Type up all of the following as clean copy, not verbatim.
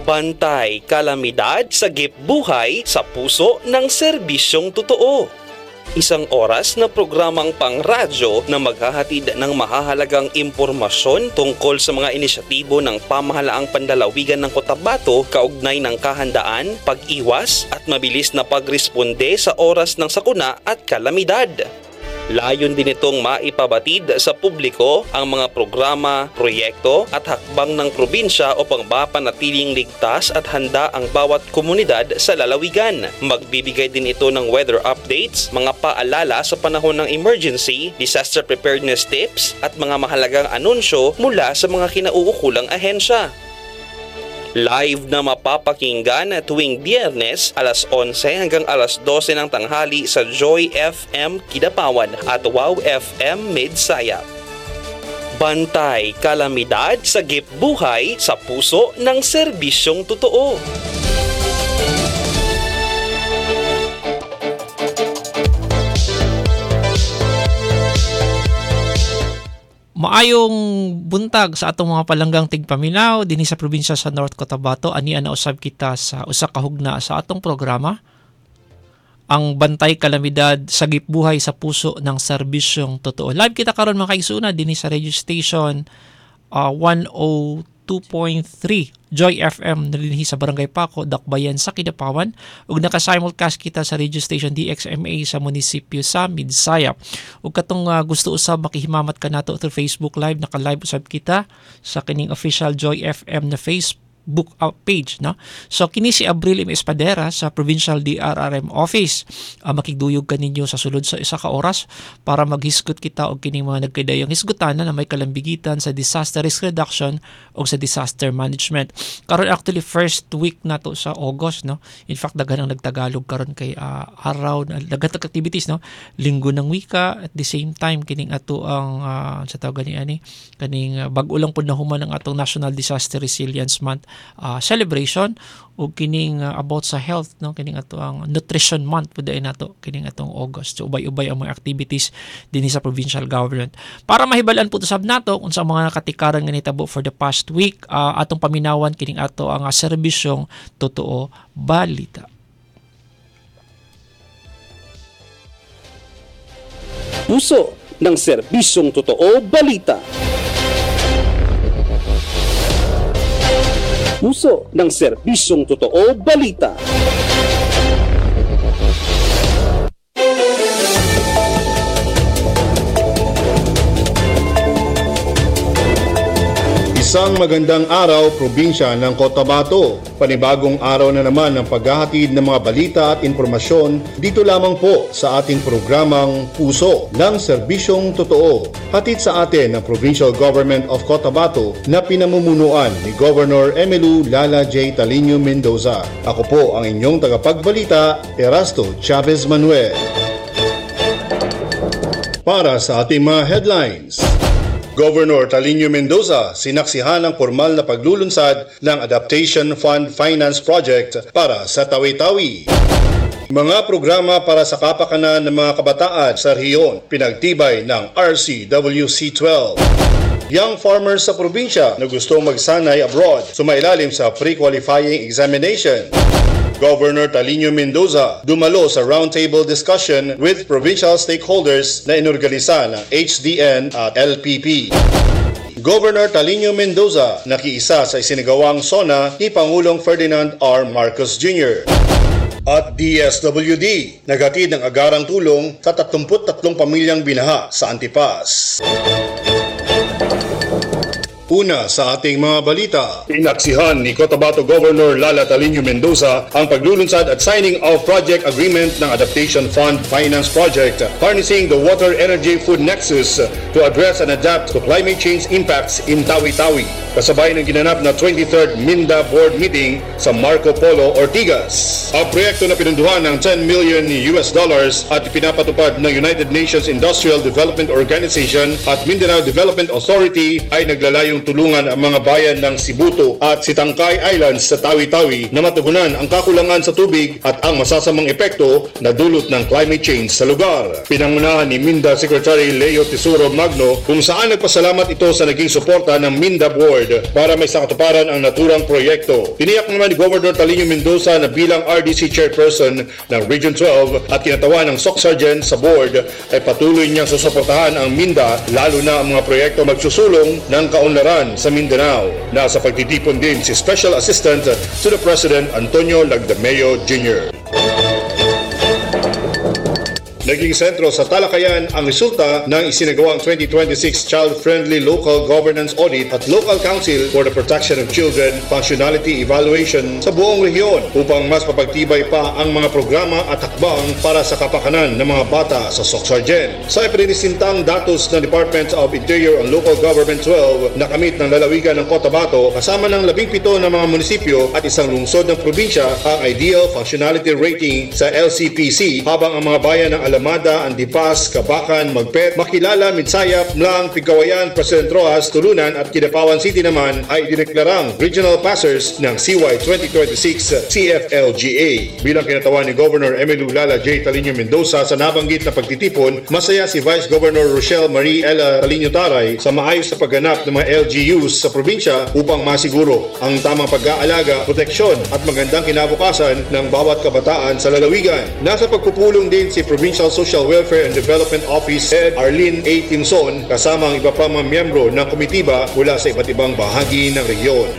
Bantay, kalamidad, sagip buhay sa puso ng serbisyong totoo. Isang oras na programang pangradyo na maghahatid ng mahahalagang impormasyon tungkol sa mga inisyatibo ng pamahalaang panlalawigan ng Cotabato kaugnay ng kahandaan, pag-iwas at mabilis na pagresponde sa oras ng sakuna at kalamidad. Layon din itong maipabatid sa publiko ang mga programa, proyekto at hakbang ng probinsya upang mapanatiling ligtas at handa ang bawat komunidad sa lalawigan. Magbibigay din ito ng weather updates, mga paalala sa panahon ng emergency, disaster preparedness tips at mga mahalagang anunsyo mula sa mga kinauukulang ahensya. Live na mapapakinggan tuwing Biyernes alas 11 hanggang alas 12 ng tanghali sa Joy FM Kidapawan at Wow FM Midsayap. Bantay, kalamidad, sagip buhay sa puso ng serbisyong totoo. Maayong buntag sa atong mga palanggang tigpaminaw dinhi sa probinsya sa North Cotabato. Ani ana usab kita sa usa ka hugna sa atong programa, ang Bantay, kalamidad, sagip buhay sa puso ng serbisyong totoo. Live kita karon mga kaigsuuna dinhi sa radio station 102.3 Joy FM nalinhi sa Barangay Paco, Dakbayan sa Kidapawan, ug naka-simulcast kita sa radio station DXMA sa munisipyo sa Midsayap. Ug katong gusto usab makihimamat ka nato through Facebook Live, naka-live usab kita sa kining official Joy FM na Facebook page, no? So kini si Abril M. Espadera sa Provincial DRRM Office. Makigduyog kaninyo sa sulod sa isa ka oras para maghisgot kita og kining mga nagkadayong hisgutan na may kalambigitan sa disaster risk reduction o sa disaster management. Karon actually first week nato sa August, no? In fact daghan ang nagtagalog karon kay araw daghan activities, no? Linggo ng wika at the same time kining ato ang sa tawag ani kaning bag-o lang pud nahuman ang atong National Disaster Resilience Month celebration o kining about sa health, no, kining ato ang nutrition month pud ay nato kining atong August. So ubay-ubay ang mga activities dinhi sa provincial government para mahibalan pud usab nato unsa mga nakatikaran nga nitabo for the past week. Atong paminawan kining ato ang serbisyong totoo balita. Puso ng serbisyong totoo balita. Puso ng serbisyong totoo balita. Isang magandang araw, probinsya ng Cotabato. Panibagong araw na naman ng paghahatid ng mga balita at impormasyon dito lamang po sa ating programang Puso ng Serbisyong Totoo. Hatid sa atin ng Provincial Government of Cotabato na pinamumunuan ni Governor Emilu Lala J. Talino Mendoza. Ako po ang inyong tagapagbalita, Erasto Chavez Manuel. Para sa ating mga headlines, Governor Talino Mendoza sinaksihan ang formal na paglulunsad ng Adaptation Fund Finance Project para sa Tawi-Tawi. Mga programa para sa kapakanan ng mga kabataan sa rehiyon pinagtibay ng RCWC12. Young farmers sa probinsya na gustong magsanay abroad sumailalim sa pre-qualifying examination. Governor Talino Mendoza dumalo sa roundtable discussion with provincial stakeholders na inorganisa ng HDN at LPP. Governor Talino Mendoza nakiisa sa isinagawang SONA ni Pangulong Ferdinand R. Marcos Jr. At DSWD naghatid ng agarang tulong sa 33 pamilyang binaha sa Antipas. Una sa ating mga balita, inaksihan ni Cotabato Governor Lala Talino Mendoza ang paglulunsad at signing of project agreement ng Adaptation Fund Finance Project, harnessing the water energy food nexus to address and adapt to climate change impacts in Tawi-Tawi. Kasabay ng ginanap na 23rd MINDA Board Meeting sa Marco Polo, Ortigas. Ang proyekto na pinunduhan ng $10 million at pinapatupad ng United Nations Industrial Development Organization at Mindanao Development Authority ay naglalayong naglayong tulungan ang mga bayan ng Sibuto at Sitangkay Islands sa Tawi-Tawi na matugunan ang kakulangan sa tubig at ang masasamang epekto na dulot ng climate change sa lugar. Pinangunahan ni Minda Secretary Leo Tesoro Magno kung saan nagpasalamat ito sa naging suporta ng Minda Board para may sakatuparan ang naturang proyekto. Tiniyak naman ni Governor Talino Mendoza na bilang RDC Chairperson ng Region 12 at kinatawan ng SOC Sergeant sa board ay patuloy niyang susuportahan ang Minda lalo na ang mga proyekto magsusulong ng kaunlaran sa Mindanao. Nasa pagtitipon din si Special Assistant to the President Antonio Lagdameo Jr. Naging sentro sa talakayan ang resulta ng isinagawang 2026 Child-Friendly Local Governance Audit at Local Council for the Protection of Children Functionality Evaluation sa buong rehiyon upang mas mapagtibay pa ang mga programa at hakbang para sa kapakanan ng mga bata sa SOC Sergeant. Sa ipinisintang datos ng Department of Interior and Local Government 12 na kamit ng lalawigan ng Cotabato kasama ng 17 na mga munisipyo at isang lungsod ng probinsya ang Ideal Functionality Rating sa LCPC habang ang mga bayan ng Alamada, Antipas, Kabakan, Magpet, Makilala, Midsayap, Mlang, Pigawayan, President Rojas, Tulunan at Kidapawan City naman ay dineklarang regional passers ng CY 2026 CFLGA. Bilang kinatawan ni Governor Emilu Lala J. Talino Mendoza sa nabanggit na pagtitipon, masaya si Vice Governor Rochelle Marie Ella Talino Taray sa maayos na pagganap ng mga LGUs sa probinsya upang masiguro ang tamang pag-aalaga, proteksyon at magandang kinabukasan ng bawat kabataan sa lalawigan. Nasa pagpupulong din si Provincial Social Welfare and Development Office Head Arlene A. Timson kasama ang iba pang mga miyembro ng komitiba mula sa iba't ibang bahagi ng rehiyon.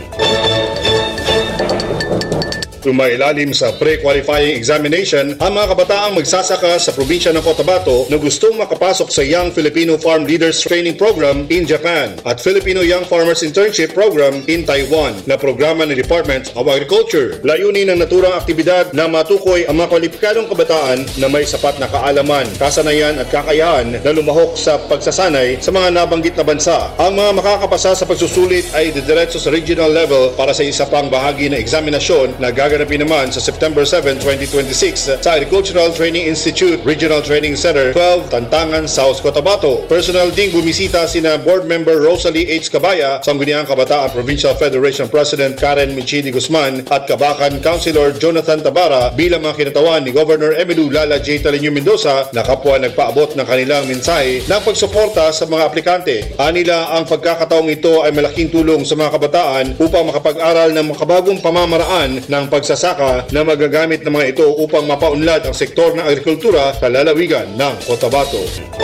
Tumailalim sa pre-qualifying examination ang mga kabataang magsasaka sa probinsya ng Cotabato na gustong makapasok sa Young Filipino Farm Leaders Training Program in Japan at Filipino Young Farmers Internship Program in Taiwan na programa ng Department of Agriculture. Layunin ng naturang aktibidad na matukoy ang mga kwalipikadong kabataan na may sapat na kaalaman, kasanayan at kakayahan na lumahok sa pagsasanay sa mga nabanggit na bansa. Ang mga makakapasa sa pagsusulit ay didiretso sa regional level para sa isa pang bahagi ng eksaminasyon na gaganapin naman sa September 7, 2026 sa Agricultural Training Institute Regional Training Center 12, Tantangan, South Cotabato. Personal ding bumisita sina Board Member Rosalie H. Cabaya, Sangguniang Kabataan Provincial Federation President Karen Michidi Guzman at Kabakan Councilor Jonathan Tabara bilang mga kinatawan ni Governor Emilu Lala J. Talino Mendoza na kapwa nagpaabot ng kanilang mensahe ng pagsuporta sa mga aplikante. Anila ang pagkakataong ito ay malaking tulong sa mga kabataan upang makapag-aral ng makabagong pamamaraan ng pagsasaka na magagamit ng mga ito upang mapaunlad ang sektor ng agrikultura sa lalawigan ng Cotabato.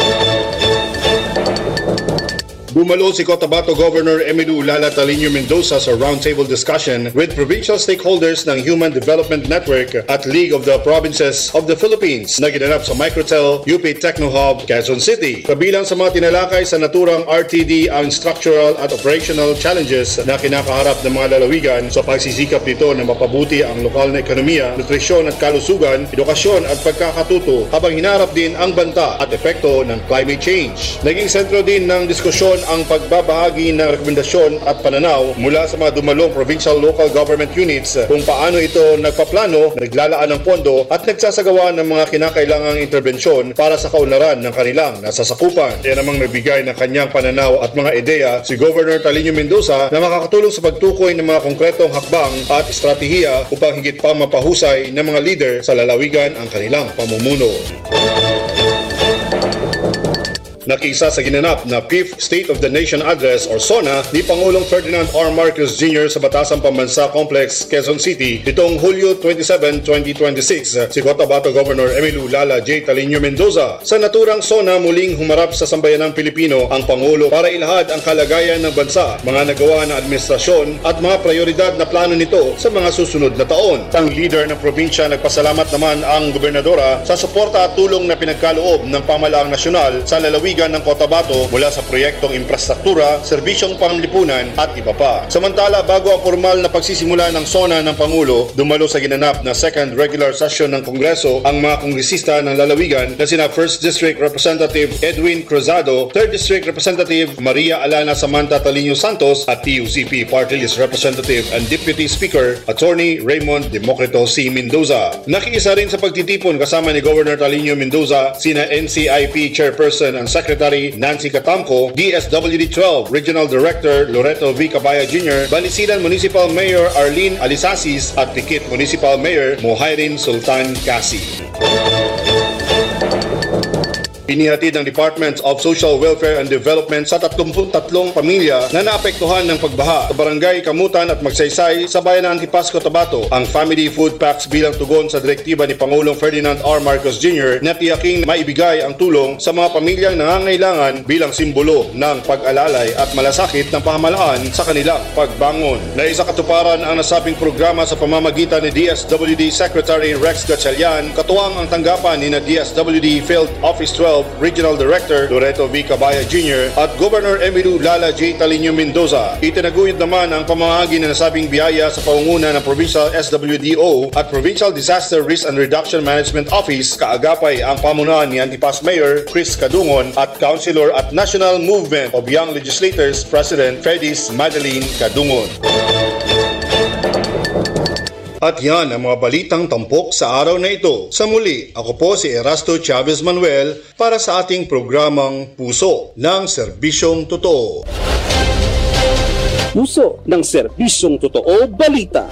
Bumalo si Cotabato Governor Emilu Lala Talino Mendoza sa roundtable discussion with provincial stakeholders ng Human Development Network at League of the Provinces of the Philippines na ginanap sa Microtel UP Techno Hub, Quezon City. Kabilang sa mga tinalakay sa naturang RTD ang structural at operational challenges na kinakaharap ng mga lalawigan sa pagsisikap nito na mapabuti ang lokal na ekonomiya, nutrisyon at kalusugan, edukasyon at pagkakatuto habang hinarap din ang banta at epekto ng climate change. Naging sentro din ng diskusyon ang pagbabahagi ng rekomendasyon at pananaw mula sa mga dumalong provincial local government units kung paano ito nagpaplano, naglalaan ng pondo at nagsasagawa ng mga kinakailangang interbensyon para sa kaunlaran ng kanilang nasasakupan. Yan namang nagbigay ng kanyang pananaw at mga ideya si Governor Talino Mendoza na makakatulong sa pagtukoy ng mga konkretong hakbang at estratehiya upang higit pa mapahusay ng mga leader sa lalawigan ang kanilang pamumuno. Nakisa sa ginanap na 5th State of the Nation Address or SONA ni Pangulong Ferdinand R. Marcos Jr. sa Batasan Pambansa Complex, Quezon City nitong Hulyo 27, 2026 si Cotabato Governor Emilu Lala J. Talino Mendoza. Sa naturang SONA muling humarap sa sambayanang Pilipino ang Pangulo para ilahad ang kalagayan ng bansa, mga nagawa ng administrasyon at mga prioridad na plano nito sa mga susunod na taon. Ang leader ng probinsya nagpasalamat naman ang gobernadora sa suporta at tulong na pinagkaloob ng pamahalaang nasyonal sa lalawigan ng Cotabato mula sa proyektong infrastruktura, serbisyong panglipunan at iba pa. Samantala, bago ang formal na pagsisimula ng SONA ng Pangulo, dumalo sa ginanap na second regular session ng Kongreso ang mga kongresista ng lalawigan na sina 1st District Representative Edwin Cruzado, 3rd District Representative Maria Alana Samantha Talino Santos at TUCP Party List Representative and Deputy Speaker Attorney Raymond Democrito C. Mendoza. Nakiisa rin sa pagtitipon kasama ni Governor Talino Mendoza sina NCIP Chairperson and Secretary Secretary Nancy Catamco, DSWD-12 Regional Director Loreto V. Cabaya Jr., Banisilan Municipal Mayor Arlene Alisasis at Tikit Municipal Mayor Mohairin Sultan Kasi. Inihatid ng Department of Social Welfare and Development sa 33 pamilya na naapektuhan ng pagbaha sa Barangay Kamutan at Magsaysay sa bayan ng Antipas, Cotabato ang family food packs bilang tugon sa direktiba ni Pangulong Ferdinand R. Marcos Jr. na tiyaking maibigay ang tulong sa mga pamilyang nangangailangan bilang simbolo ng pag-alalay at malasakit ng pamahalaan sa kanilang pagbangon. Naisa katuparan ang nasabing programa sa pamamagitan ni DSWD Secretary Rex Gatchalian, katuwang ang tanggapan ni na DSWD Field Office 12 Regional Director Loreto V. Cabaya Jr. at Governor Emilu Lala J. Talinio Mendoza. Itinaguyod naman ang pamamahagi na nasabing biyaya sa pangunguna ng Provincial SWDO at Provincial Disaster Risk and Reduction Management Office, kaagapay ang pamunuan ni Antipas Mayor Chris Kadungon at Councilor at National Movement of Young Legislators President Fedis Madeline Kadungon. At yan ang mga balitang tampok sa araw na ito. Sa muli, ako po si Erasto Chavez Manuel para sa ating programang Puso ng Serbisyong Totoo. Puso ng Serbisyong Totoo Balita.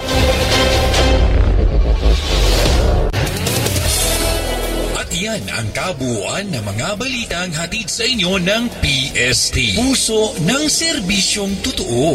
At yan ang kabuuan ng mga balitang hatid sa inyo ng PST. Puso ng Serbisyong Totoo.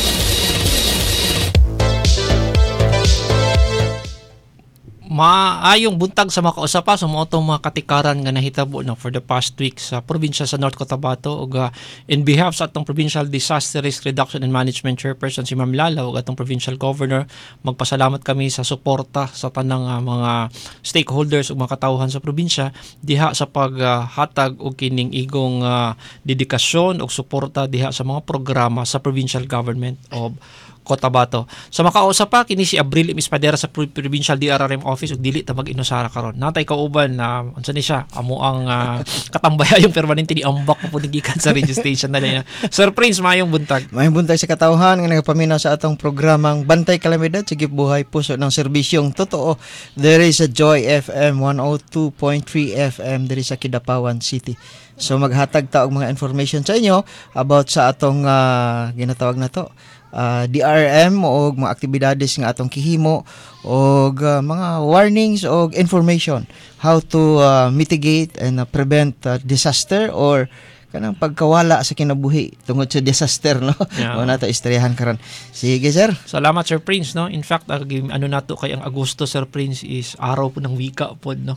Maayong buntag sa mga kausapa sa mga katikaran nga nahitabo na for the past week sa probinsya sa North Cotabato ug in behalf sa atong Provincial Disaster Risk Reduction and Management Chairperson si Ma'am Lala ug atong Provincial Governor, magpasalamat kami sa suporta sa tanang mga stakeholders ug mga katawhan sa probinsya diha sa paghatag og kining igong dedikasyon ug suporta diha sa mga programa sa Provincial Government of Cotabato. Sa makausap pa kini si Abril Espadera sa Provincial DRRM Office ug dili ta mag-inusara karon. Natay kauban na unsa ni siya amo ang katambaya yung permanente ni ambak mo gikan sa radio station na niya. Sir Prince, mayong buntag. Mayong buntag sa katawhan nga nagapaminaw sa atong programang Bantay Kalamidad sa Gibuhay Puso ng Serbisyong Totoo. There is a Joy FM 102.3 FM diri sa Kidapawan City. So maghatag ta og mga information sa inyo about sa atong ginatawag na to DRM o mga aktibidades nga atong kihimo o mga warnings o information how to mitigate and prevent disaster or kanang pagkawala sa kinabuhi tungod sa disaster, no? Yeah. O nato istoryahan karon. Sige, sir. Salamat, Sir Prince, no? In fact, ano nato kay ang Agosto, Sir Prince, is araw po ng wika po, no?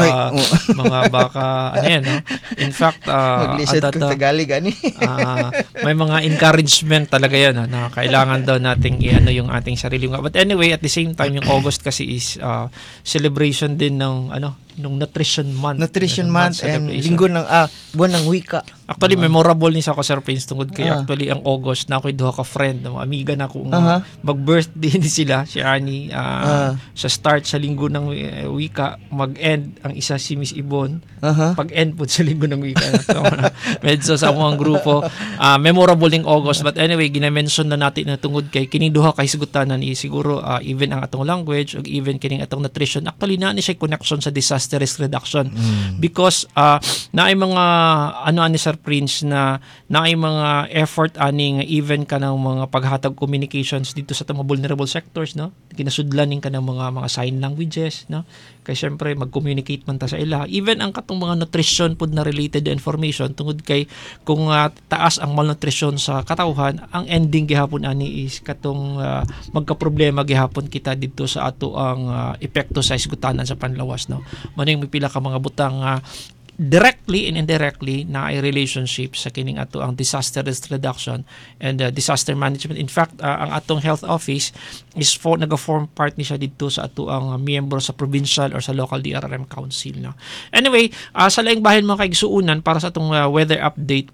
Mga baka, ano yan, no? In fact, mag-listen kung Tagalog, ani? may mga encouragement talaga yan, no? Na kailangan daw nating i-ano yung ating sarili. But anyway, at the same time, yung August kasi is celebration din ng, nung Nutrition Month. Nutrition Month and linggo ng buwan ng wika. Actually, memorable ni sa ako, Sir Prince, tungod kay actually ang August na ako'y duha ka friend, mga amiga na ako, mag-birthday din sila, si Annie, sa start sa linggo ng wika, mag-end ang isa si Miss Ibon, pag-end po sa linggo ng wika. So, medyo sa among grupo, memorable ng August. But anyway, ginamention na natin na tungod kay kining duha ka hisgutanan siguro even ang atong language o even kining atong nutrition. Actually, na ni siya connection sa disaster risk reduction because naay mga ani Sir Prince na naay mga effort aning even kanang mga paghatag communications dito sa mga vulnerable sectors, no? Kinasudlaning kanang mga sign languages, no? Kay syempre mag-communicate man ta sa ila. Even ang katong mga nutrition pud na related information tungod kay kung taas ang malnutrition sa katawhan, ang ending gihapon ani is katong magka-problema gihapon kita dito sa ato ang epekto sa isgutanan sa panlawas, no? Maning mipila ka mga butang directly and indirectly na ay relationship sa kining ato ang disaster risk reduction and disaster management. In fact, ang atong health office is naga-form part ni siya dito sa ato ang miyembro sa provincial or sa local DRRM council, no? Anyway, sa laing bahin mga kaigsuunan para sa atong weather update,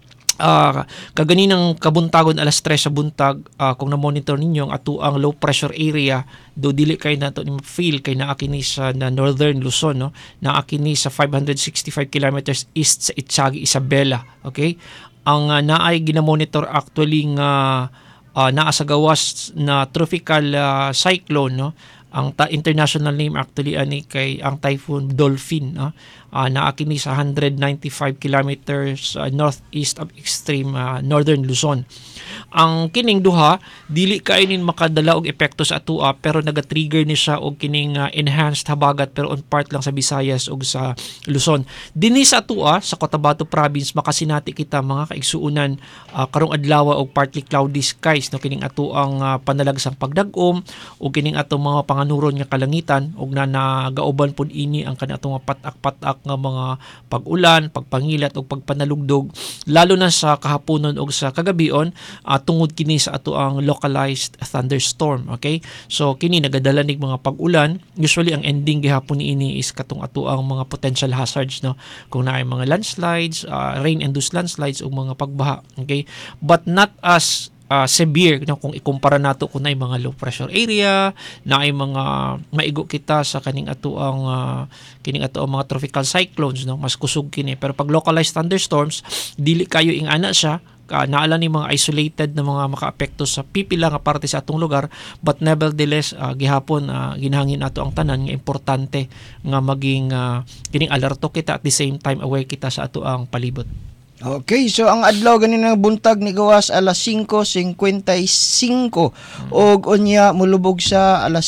kaganinang kabuntagon alas 3 sa buntag, kung na-monitor ninyo ang ato ang low pressure area, do dili kay nato ni feel kay naa kini sa northern Luzon, no? Naa kini sa 565 kilometers east sa Itsagi, Isabela. Okay, ang naay gina-monitor actually nga naa sa gawas na tropical cyclone, no. Ang international name actually ani kay ang Typhoon Dolphin, no. Naa kini sa 195 kilometers northeast of extreme northern Luzon. Ang kining duha dili kainin makadala og epekto sa atua, pero naga-trigger ni siya og kining enhanced habagat pero on part lang sa Visayas ug sa Luzon. Dinhi sa atua sa Cotabato province makasinati kita mga kaigsuunan karong adlaw og partly cloudy skies, no, kining ato ang panalagsang pagdag-om ug kining atong mga panganuron nga kalangitan ug nagauban pud ini ang kanatong patak-patak nga mga pag-ulan, pagpangilat ug pagpanalugdog lalo na sa kahaponon ug sa kagabion tungod kini sa ato ang localized thunderstorm. Okay, so kini nagadala nig mga pag-ulan. Usually ang ending gihapon niini is katong ato ang mga potential hazards, no, kung naay mga landslides, rain-induced landslides ug mga pagbaha. Okay, but not as severe, no, kung ikumpara nato kung naay mga low pressure area, naay mga maigo kita sa kining ato ang mga tropical cyclones, no, mas kusog kini. Pero pag localized thunderstorms dili kayo ingana siya, naala ni mga isolated na mga makaapekto sa pipila nga parte sa atong lugar, but nevertheless gihapon ginahangin nato ang tanan nga importante nga maging kining alerto kita at the same time aware kita sa ato ang palibot. Okay, so ang adlaw ganina buntag ni gawas alas 5:55 og unya mulubog sa alas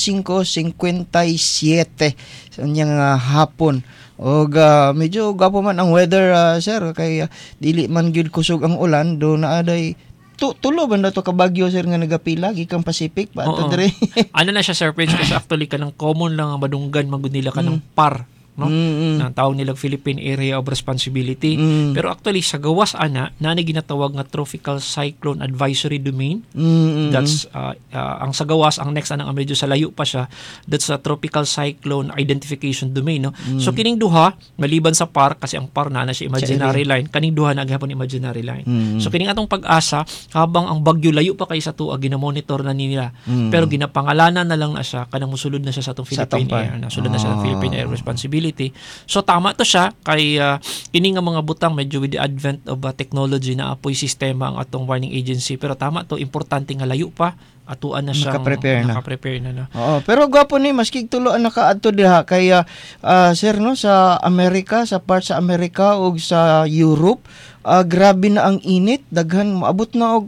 5:57 sa unyang hapon. Og medyo gapo man ang weather, sir, kay dili man gyud kusog ang ulan do naaday tulo man dato ka bagyo, sir, nga nagapila gikang Pacific pa ato dire. Ano na siya, Sir Prince, kasi actually kanang common lang ang madunggan magunila kanang PAR, no, na tawag nilang Philippine Area of Responsibility. Pero actually sa gawas ana na ginatawag nga Tropical Cyclone Advisory Domain. That's ang sa gawas, ang next anang medyo sa layo pa siya, that's a Tropical Cyclone Identification Domain, no. So kining duha maliban sa PAR, kasi ang PAR na siya imaginary line, kaning duha na gyapon imaginary line. So kining atong pag-asa habang ang bagyo layo pa kay sa tuwa ginamonitor na nila, pero ginapangalanan na lang na siya kanang musulod na siya sa atong Philippine Air, na sulod na siya sa Philippine Air Responsibility. So tama to siya kay kini nga mga butang medyo with the advent of technology na apoy sistema ang atong warning agency, pero tama to, importante nga layo pa atuan na siya naka-prepare na. Oo, pero gwapo ni maski tulo ang nakaadto diha kay sir, no, sa Amerika, sa part sa Amerika ug sa Europe, grabe na ang init, daghan maabot na og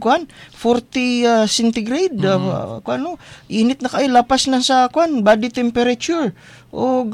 40 centigrade, init na kay lapas na sa body temperature. Og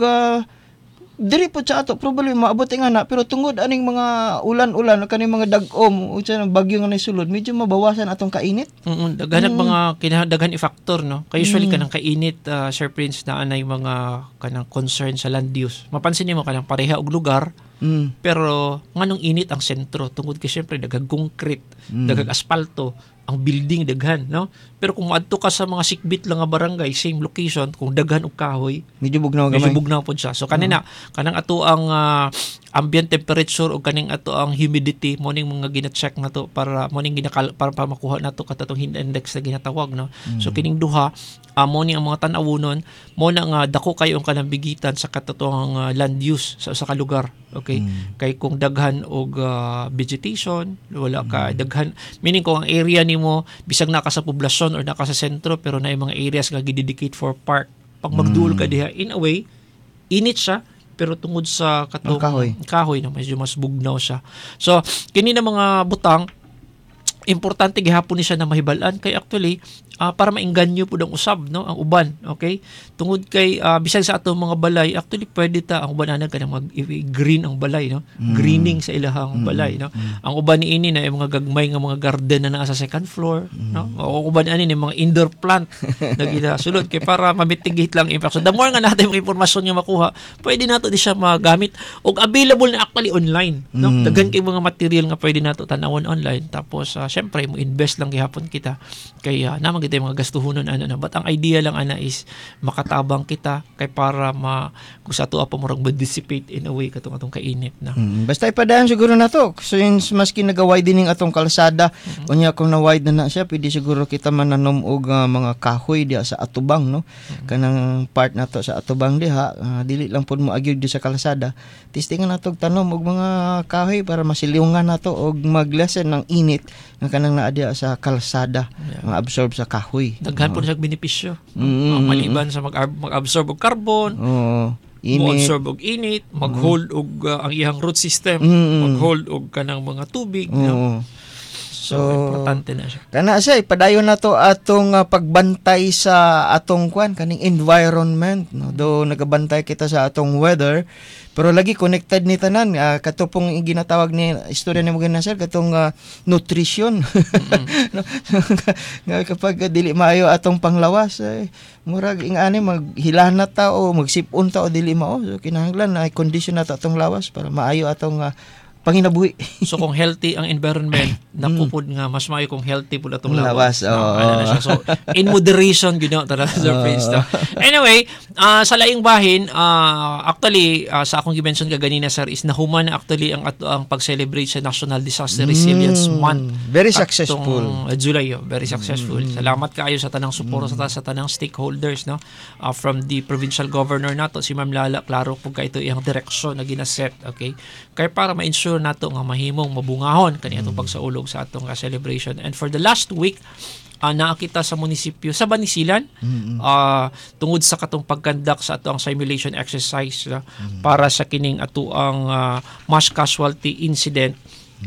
diri po sa ato probably maabot nga na, pero tungod aning mga ulan-ulan kaning mga dag-om o sa bagyo nga nasulod, medyo mabawasan atong kainit. Daghan mga kinahanglan i-factor, no. Kay usually kanang kainit, Sir Prince, na anay mga kanang concern sa land use. Mapansin nimo kanang pareha og lugar, pero nganong init ang sentro tungod kay syempre daghang concrete, daghang asfalto, ang building daghan, no. Pero kung adto ka sa mga sikbit lang nga barangay, same location, kung daghan og kahoy, medyo bugnaw pod siya. So kanang ato ang ambient temperature o kaning ato ang humidity mo ning mga gina-check nato para mo ning para makuha nato katong heat index na ginatawag, no. So kining duha mo ning ang mga tan-awonon mo na nga dako kayo ang kanang bigitan sa katotong land use sa kalugar. Okay, kay kung daghan og vegetation, wala ka daghan, meaning kung ang area nimo bisag naka sa poblasyon or naka sa sentro pero naay mga areas nga gidedicate for park, pag magduol ka diha, in a way init siya, pero tungod sa katong kahoy na medyo mas bugnaw siya. So kini na mga butang importante gihapon ni siya na mahibalan kay actually para maingganyo pud ang usab, no, ang uban. Okay, tungod kay bisan sa atong mga balay actually pwede ta ang uban ana kanang mag-green ang balay, no, greening sa ilahang balay, no. Ang uban niini na mga gagmay nga mga garden na naa sa second floor, no, o uban ani ni mga indoor plant na ginasulod kay para ma-mitigate lang impact. So the more nga natin mga impormasyon nga makuha, pwede nato di siya magamit og available na actually online, no. Daghan kay mga material nga pwede nato tan-awon online, tapos syempre mo invest lang gihapon kita kay na gito yung mga gastuhonon ano na. But ang idea lang ana is makatabang kita kay para kung sa tuwa pa murag ma-dissipate in a way katong kainit na. Basta ipadaan siguro na to. Since maski nag-widening atong kalsada, unya kung na-wide na siya, pwede siguro kita mananom og mga kahoy diha sa atubang, no? Kanang part na to sa atubang diha, dili lang pud mo agyud di sa kalsada. Tistingan natog tanom og mga kahoy para masilungan nato og maglesen ng init nga kanang naa diha sa kalsada, ma-absorb sa kahoy. Daghan po siyang benepisyo. Maliban sa mag-absorb og carbon, mag-absorb og init, mag-hold og ang iyang root system, mag-hold og kanang mga tubig. No? So, importante na siya. Kana siya, ipadayon na to atong pagbantay sa atong kaning environment. No? Do nagabantay kita sa atong weather, pero lagi connected ni tanan. Katupong ginatawag ni istorya ni Mugan Nasir, katong nutrition. No? Kapag dili maayo atong panglawas, murag ingani maghilahan na ta o magsipon ta o dili mao. So kinahanglan na condition na ta atong lawas para maayo atong panginabuhi. So kung healthy ang environment, napupod nga mas maayo kung healthy pud atong lawas. Ano na siya. So in moderation ginaw talaga sa phrase to. Anyway, sa laing bahin, actually sa akong gi-mention ka ganina sir is nahuman actually ang pag-celebrate sa National Disaster Resilience Month. Very successful. July, very successful. Salamat kaayo sa tanang suporta sa tanang stakeholders, no? From the provincial governor nato si Ma'am Lala, klaro pug kay ito iyang direksyon na ginaset, okay? Kay para ma-ensure nato nga mahimong mabungahon kani atong pagsaulog sa atong celebration. And for the last week, nakita sa munisipyo sa Banisilan tungod sa katong pagkandak sa atong simulation exercise para sa kining atuang mass casualty incident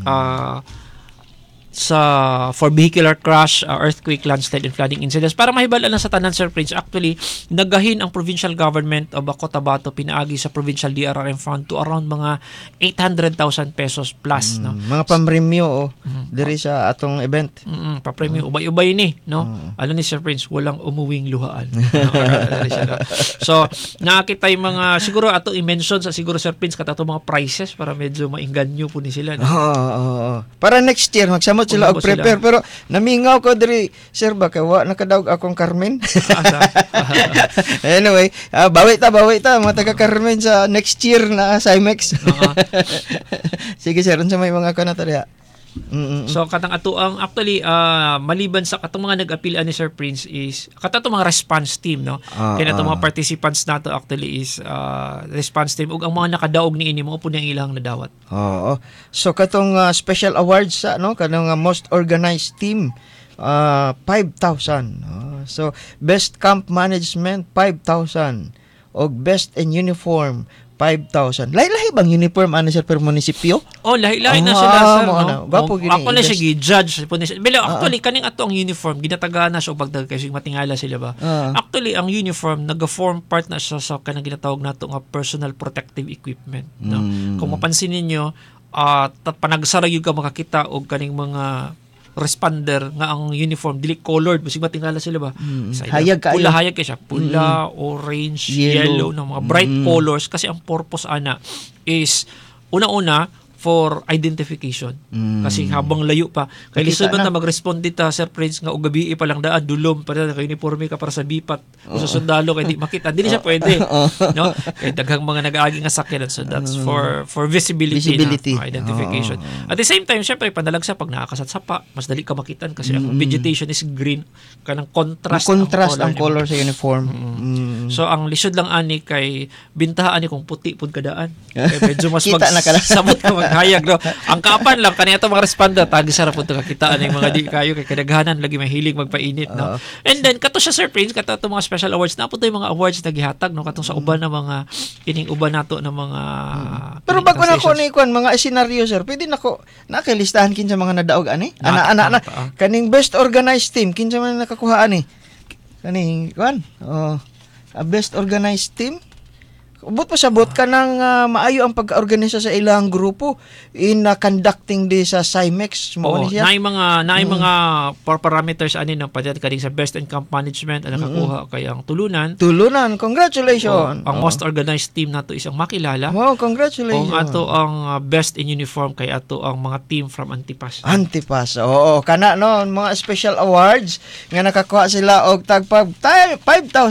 for vehicular crash, earthquake, landslide, and flooding incidents. Para mahibala lang sa tanan, Sir Prince, actually, nagahin ang provincial government of Cotabato pinaagi sa provincial DRRM fund to around mga 800,000 pesos plus. No? Mga pamremyo diri sa atong event. Papremyo. Ubay-ubay ni. No? Ano ni Sir Prince, walang umuwing luhaan. So, nakakita yung mga, siguro ato i-mention sa siguro Sir Prince, katato mga prices para medyo mainganyo po ni sila. No? Para next year, magsamot sila og prepare, pero namingaw ko diri sir ba kay wa nakadaog akong Carmen. Anyway, bawi ta mga taga Carmen sa next year na Cymex. Sige sir, unsa may mga kanata diha? So katang atuang actually maliban sa katong mga nag-appeal ni Sir Prince is katong mga response team, no. Kaya natong mga participants nato actually is response team ug ang mga nakadaog niini mo po niyang ilang nadawat. So katong special awards sa no kanang most organized team 5,000. So best camp management 5,000 og best in uniform 5,000. Lahi-lahi bang uniform ano sir per munisipyo? Lahi-lahi na sila sir. Gapo gini. Ako na siya gi-judge. Bila actually kaning ato ang uniform ginataga na siya og bagdag kay matingala sila ba. Actually ang uniform naga-form part na siya sa kanang ginatawag nato nga personal protective equipment, no. Kung mapansin ninyo panagsara gyud ka makakita og kaning mga responder nga ang uniform dili colored bisig matingala sila ba hayag kayo. Hayag kay siya pula, orange, yellow na mga bright colors kasi ang purpose ana is una-una for identification. Kasi habang layo pa kay lisod man ta mag-respond dita Sir Prince nga og gabi pa lang daan dulom para kay uniforme ka para sa bipat o sa sundalo kay di makita dili siya pwede, no, kay daghang mga nag-aagi nga sakyanan, so that's for visibility. Na, identification. At the same time syempre panalag sa pag nakakasat sa pa mas dali ka makitan kasi ang vegetation is green kanang contrast ang color sa uniform. So ang lisod lang ani kay bintahan ni kung puti pud kadaan kay medyo mas samot ka hayag, no. Ang kapan lang kaniya mga responder tagi sarap pud kakitaan ng mga di kayo kay kadaghanan lagi mahilig magpainit, no. And then kato siya Sir Prince kato mga special awards na pud mga awards na gihatag, no, katong sa uban na mga kining uban nato na mga pero bago na ko ni kon mga scenario sir pwede nako nakalistahan kinsa mga nadaog ani ana kaning best organized team kinsa man nakakuha ani kaning best organized team Ubot pasabot ka ng maayo ang pag-organisa sa ilang grupo in conducting this CIMEX mo Oo, ni siya. naay mga parameters ani ng padyan kading sa best in camp management ang nakakuha kay ang tulunan. Tulunan, congratulations. Ang most organized team nato isang makilala. Wow, congratulations. Kung ato ang best in uniform kay ato ang mga team from Antipas. Antipas. Oo, kana no, mga special awards nga nakakuha sila og tag 5,000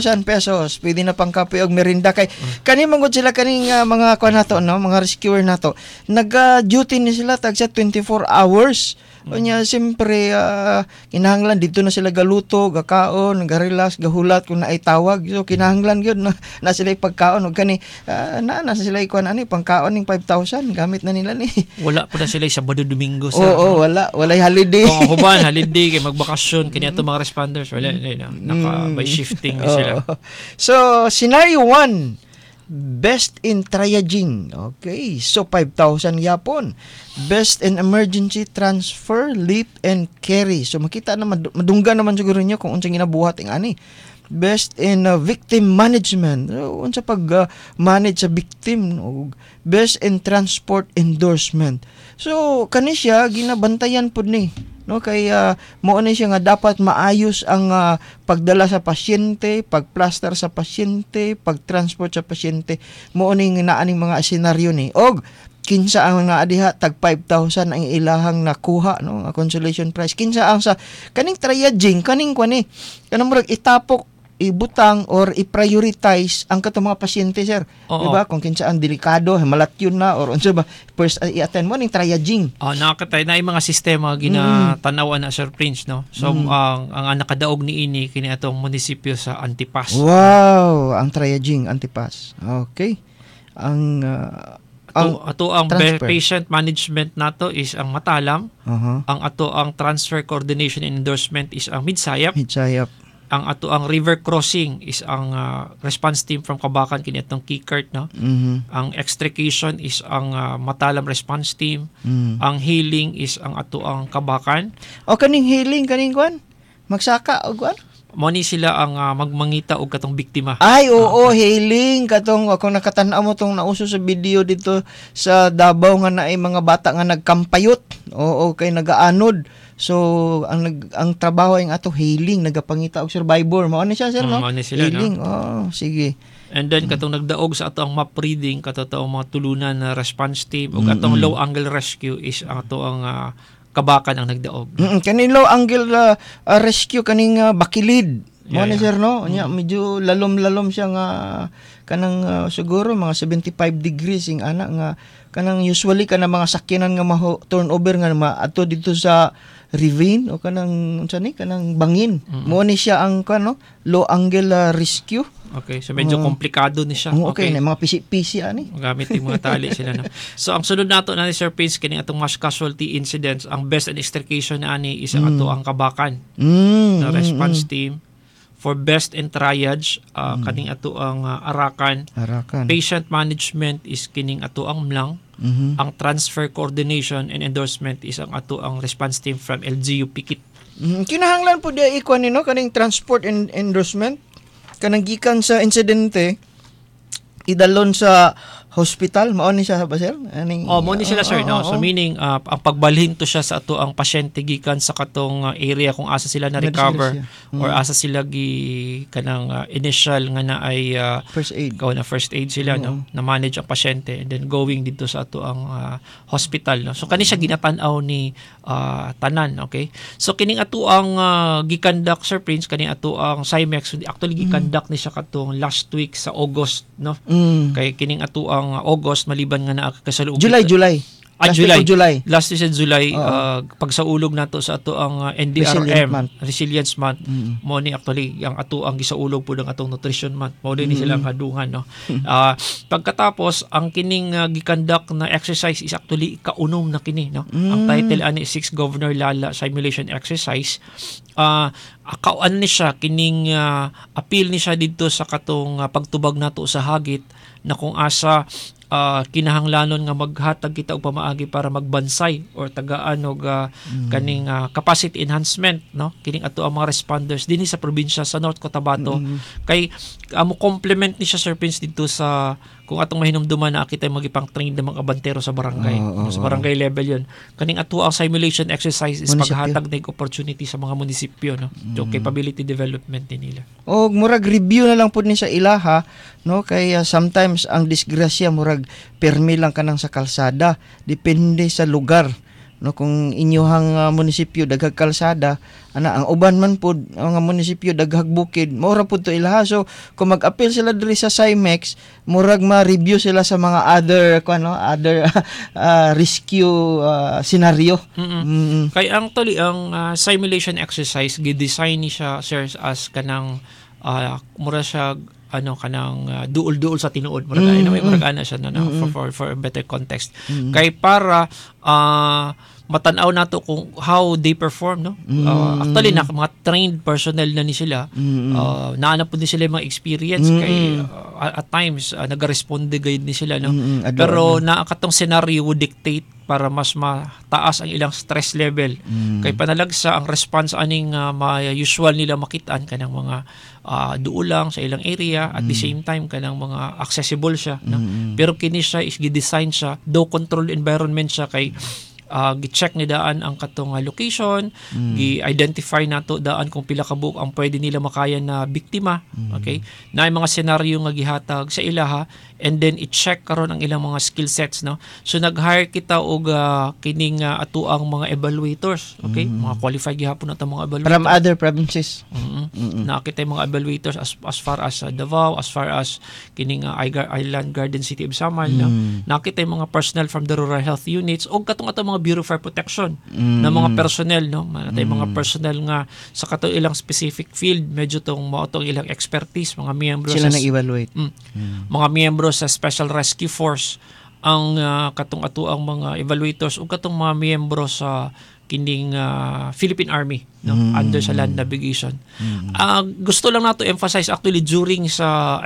pesos. Pwede na pang kape og merinda kay kani mangod sila kaning mga kuan nato no, mga rescuer nato. Nag-duty ni sila tag sa 24 hours. Unya siyempre kinahanglan dito na sila galuto, gakaon, garelax, gahulat kung naay tawag. So kinahanglan gyud na sila pagkaon og kani na sila kuan ani pangkaon ning 5,000 gamit na nila ni. Wala pa na sila Sabado Domingo sa. Oo, walay holiday. Kung huban holiday kay magbakasyon kini ato mga responders wala na naka by shifting na sila. Oo. So scenario 1, best in triaging. Okay, so 5,000 yapon. Best in emergency transfer, lift and carry. So makita na madungga naman siguro niyo kung unsang ginabuhat ang ani. Best in victim management. So, unsa pag manage sa victim. Best in transport endorsement. So kani siya ginabantayan pud ni. No, kay mao ni siya nga dapat maayos ang pagdala sa pasyente, pagplaster sa pasyente, pagtransport sa pasyente. Mao ni naaning mga senaryo ni. Og kinsa ang nga adiha tag 5,000 ang ilahang nakuha no, consolation prize. Kinsa ang sa kaning triaging, kaning kuani. Kanang murag itapok ibutang or i-prioritize ang katong mga pasyente, sir. Oo. Diba? Kung kinsa ang delikado, malatyon na or unsa ba first i-attend mo ning triaging. Nakakatay na mga sistema ginatanawan na Sir Prince no. So ang nakadaog ni ini kini atong munisipyo sa Antipas. Wow, ang triaging Antipas. Okay. Ang Ato ang transfer. patient management nato is ang Matalam. Uh-huh. Ang ato ang transfer coordination and endorsement is ang Midsayap. Hitsayap. Ang ato ang river crossing is ang response team from Kabakan kini atong Kikert no. Mhm. Ang extrication is ang Matalam response team. Mm. Ang healing is ang ato ang Kabakan. O kaning healing kaning kwan? Magsaka og kwan? Mo ni sila ang magmangita og katong biktima. Ay, oo, healing katong kung nakatan-aw mo tong nauso sa video dito sa Davao nga naay mga bata nga nagkampayot. Oo, kay nagaanod. So ang trabaho ang ato healing, nagapangita og survivor. Mao ni siya, sir, no? Mao ni sila, healing. no? Oh, sige. And then katong nagdaog sa ato ang map reading kato mga tulunan na response team ug atong low angle rescue is ato ang Kabakan ang nagdaog. Kaning low angle rescue kaning bakilid. Mo Yeah, ni sir, no? Nya medyo lalom-lalom siya nga kanang siguro mga 75 degrees ing ana nga kanang usually kanang mga sakyanan nga turnover nga ato dito sa ravine o kanang unsa ni kanang bangin. Mo ni siya ang kano low angle rescue. Okay, so medyo komplikado ni siya. Okay, na mga pisi-pisi ani. Gamit yung mga tali sila no. So ang sunod nato na ni Sir Prince kini atong mass casualty incidents, ang best in extrication na ani is ato ang Kabakan na response team. For best in triage, kaning ato ang Arakan. Patient management is kining ato ang MLAng. Ang transfer coordination and endorsement is ang ato ang response team from LGU Pikit. Kinahanglan po dia ikuan nino kaning transport and endorsement kanang gikan sa insidente idalon sa hospital. Mao ni siya ba, sir? Mao ni sila, sir, no? So meaning ang pagbalhin to siya sa ato ang pasyente gikan sa katong area kung asa sila na recover or asa sila gi kanang initial nga na ay first aid. Na first aid sila no, na manage ang pasyente and then going dito sa ato ang hospital no. So kani siya ginatan-aw ni tanan, okay? So kining ato ang gikandak, Sir Prince, kani ato ang CIMEX actually gikandak ni siya katong last week sa August no. Kay kining ato ang August maliban nga na kasaluog July. Last is in July, pagsaulog nato sa ato ang NDRM, Resilience Month. Mo ni actually ang ato ang gisaulog po ng atong Nutrition Month. Mo ni silang hadungan no. Pagkatapos ang kining gikandak na exercise is actually kaunom na kini no. Ang title ani 6 Governor Lala Simulation Exercise. Ano ni siya kining appeal ni siya didto sa katong pagtubag nato sa hagit na kung asa kinahanglanon nga maghatag kita og pamaagi para magbansay or tagaan og kaning capacity enhancement, no, kining ato ang mga responders dinhi sa probinsya sa North Cotabato. Kay amo complement ni siya, Sir Prince, dito sa kung atong mahinumduman na kita magipang train ng mga abantero sa barangay. Sa barangay level yun. Kaning ato ang simulation exercise is paghatag ng opportunity sa mga munisipyo, no, so capability development din nila. O murag review na lang pud ni sa ilaha, no, kay sometimes ang disgrasya murag permi lang kanang sa kalsada, depende sa lugar, no, kung inyohang munisipyo daghag kalsada, ang uban man pud ang munisipyo daghag bukid, mura pud to ilaha. So kung mag-appeal sila diri sa CIMEX, murag ma-review sila sa mga other rescue scenario. Kay ang simulation exercise gidesign ni siya, sir, as kanang mura siya kanang duol-duol sa tinuod, murag ana siya for a better context. Kay para matanaw nato kung how they perform, no. Actually mga trained personnel na ni sila, naana pud ni sila mga experience kay at times nagaresponde gayud ni sila, no. Pero katong scenario would dictate para mas mataas ang ilang stress level. Kay panalagsa ang response aning usual nila makitaan kanang mga duol lang sa ilang area, at the same time kanang mga accessible siya, no. Pero kini siya is gi-design siya do controlled environment siya, kay gi-check ni daan ang katong location, gi-identify nato daan kung pila ka buok ang pwede nila makayan na biktima, okay, na mga senaryo nga gihatag sa ilaha, and then i-check karon ang ilang mga skill sets, no. So nag-hire kita og kining ato ang mga evaluators, okay, mga qualified gihapon nato mga evaluators from other provinces. Nakita yung mga evaluators as far as Davao, as far as kining Island Garden City of Samal, no. Nakita yung mga personnel from the rural health units og katong ato mga Bureau of Fire Protection na mga personnel, no. Manatay mga personnel nga sa katong ilang specific field, medyo tong mao tong ilang expertise, mga miyembro Sila nag-evaluate. Mga miyembro sa Special Rescue Force, ang katong ato ang mga evaluators ug katong mga miyembro sa kining Philippine Army, no, under sa land navigation. Gusto lang nato emphasize actually during sa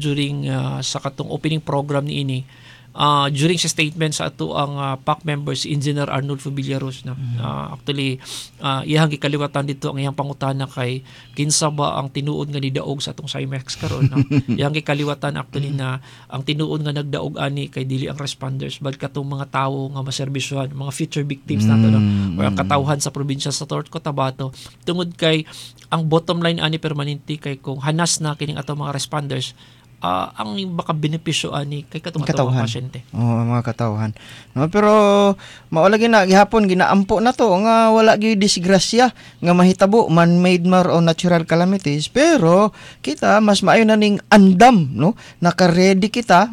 katong opening program ni ini, during sa statement sa ato ang PAC members, Engineer Arnold Fubillaros, no. Actually iyang gikaliwatan dito ang iyang pangutana kay kinsa ba ang tinuod nga nidaog sa atong CIMEX karon, no. Iyang gikaliwatan actually na ang tinuod nga nagdaog ani kay dili ang responders but katong mga tawo nga maserbisyohan, mga future victims nato, no, or ang katawhan sa probinsya sa North Cotabato, tungod kay ang bottom line ani permanente kay kung hanas na kining atong mga responders, ang baka benepisyo ani kay katong mga pasyente. Mga katawhan. No, pero maulagi na gihapon ginaampo na to nga wala gyud disgrasya nga mahitabo man-made mar o natural calamities, pero kita mas maayo na ning andam, no. Naka-ready kita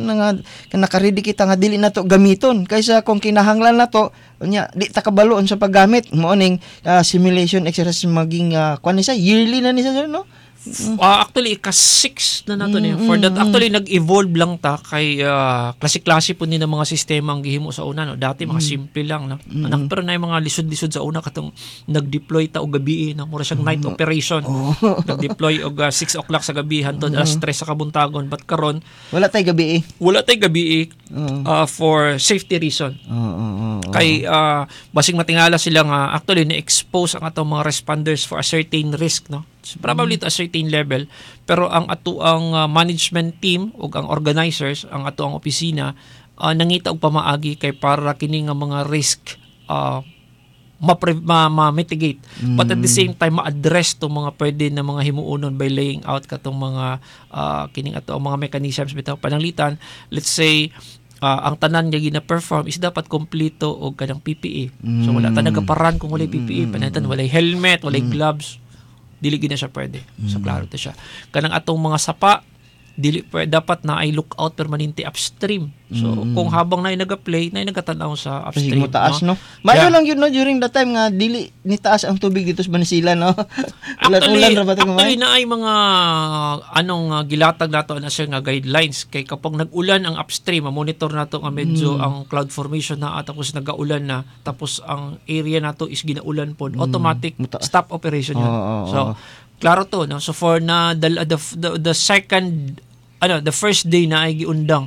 nga dili na to gamiton kaysa kung kinahanglan na to nya di ta kabaloon sa paggamit mo ning simulation exercise maging yearly na ni sa, no. Actually ika-6 na nato niya. For that actually nag-evolve lang ta kay klase-klase po ni ng mga sistema ang gihimo sa una, no. Dati mga simple lang, no. Pero na mga lisod-lisod sa una katong nag-deploy ta og gabi, no. Mura siyang night operation. Nag-deploy og 6 o'clock sa gabi hantod alas 3 sa kabuntagon, but karon wala tay gabi. For safety reason. Kay basing matingala sila nga actually na-expose ang atong mga responders for a certain risk, no. Probably to a certain level, pero ang ato ang management team ug ang organizers, ang ato ang opisina, nangita og pamaagi kay para kini nga mga risk ma-mitigate, but at the same time ma-address to mga pwede na mga himuonon by laying out katong mga kining ato ang mga mechanisms bitaw pananglitan. Let's say ang tanan nga gina-perform is dapat kompleto og kanang PPE. So wala ta nagaparan kung walay PPE, pananglitan walay helmet, walay gloves, dili gina siya pwede. So klaro ta siya. Kanang atong mga sapa, dili dapat na ay lookout permanente upstream. So kung habang na nag-play, na nagatanaw sa upstream, mo taas, no. Mayo lang yun, no, during that time nga dili ni taas ang tubig dito sa Manisila, no. Ulan ra ba actually na ay mga gilatag nato na siya nga guidelines kay kapag nag-ulan ang upstream, monitor nato nga medyo ang cloud formation na tapos nagaulan na, tapos ang area nato is ginaulan pod, automatic stop operation yun. So klaro to, no. So for na the second the first day na ay giundang